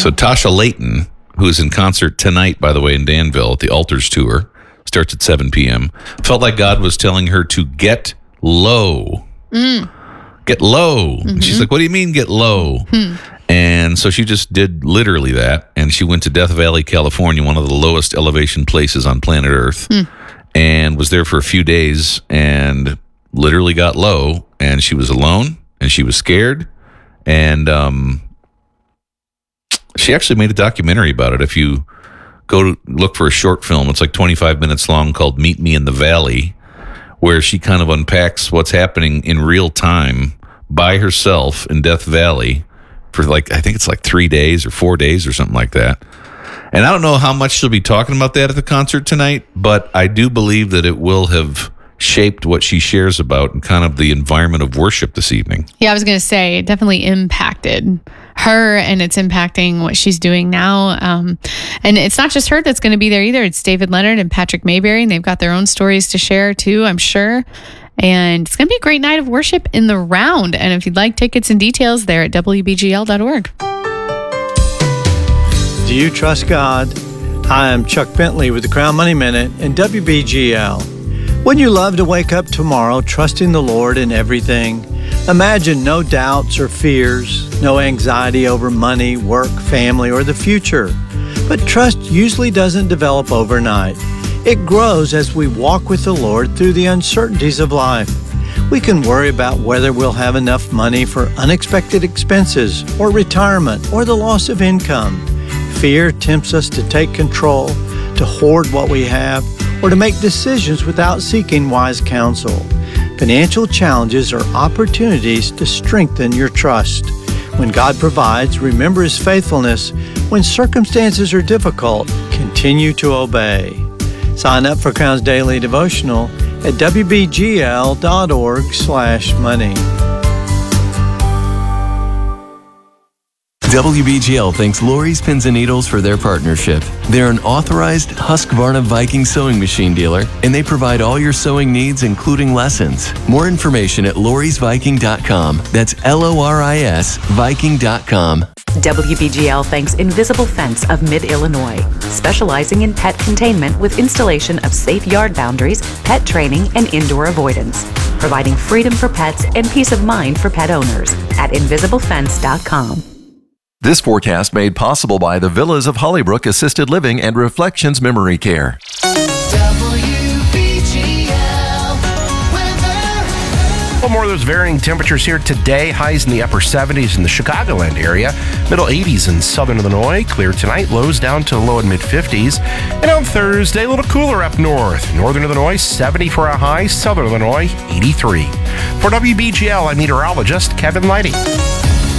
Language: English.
So Tasha Layton, who is in concert tonight, by the way, in Danville at the Altars Tour, starts at 7 p.m., felt like God was telling her to get low. Get low. And she's like, what do you mean get low? And so she just did literally that. And she went to Death Valley, California, one of the lowest elevation places on planet Earth, and was there for a few days and literally got low. And she was alone and she was scared. And she actually made a documentary about it. If you go to look for a short film, it's like 25 minutes long, called Meet Me in the Valley, where she kind of unpacks what's happening in real time by herself in Death Valley for I think it's 3 days or 4 days or something like that. And I don't know how much she'll be talking about that at the concert tonight, but I do believe that it will have shaped what she shares about and kind of the environment of worship this evening. Yeah, I was going to say it definitely impacted her, and it's impacting what she's doing now. And it's not just her that's going to be there either. It's David Leonard and Patrick Mayberry, and they've got their own stories to share too, I'm sure. And it's going to be a great night of worship in the round. And if you'd like tickets and details, they're at wbgl.org. Do you trust God? Hi, I'm Chuck Bentley with the Crown Money Minute and WBGL. Wouldn't you love to wake up tomorrow trusting the Lord in everything? Imagine no doubts or fears, no anxiety over money, work, family, or the future. But trust usually doesn't develop overnight. It grows as we walk with the Lord through the uncertainties of life. We can worry about whether we'll have enough money for unexpected expenses or retirement or the loss of income. Fear tempts us to take control, to hoard what we have, or to make decisions without seeking wise counsel. Financial challenges are opportunities to strengthen your trust. When God provides, remember His faithfulness. When circumstances are difficult, continue to obey. Sign up for Crown's Daily Devotional at wbgl.org/money. WBGL thanks Lori's Pins and Needles for their partnership. They're an authorized Husqvarna Viking sewing machine dealer, and they provide all your sewing needs, including lessons. More information at lorisviking.com. That's LORIS Viking.com. WBGL thanks Invisible Fence of Mid-Illinois, specializing in pet containment with installation of safe yard boundaries, pet training, and indoor avoidance, providing freedom for pets and peace of mind for pet owners at invisiblefence.com. This forecast made possible by the Villas of Hollybrook Assisted Living and Reflections Memory Care. Well, more of those varying temperatures here today. Highs in the upper 70s in the Chicagoland area. Middle 80s in southern Illinois. Clear tonight. Lows down to low and mid 50s. And on Thursday, a little cooler up north. Northern Illinois, 70 for a high. Southern Illinois, 83. For WBGL, I'm meteorologist Kevin Lighty.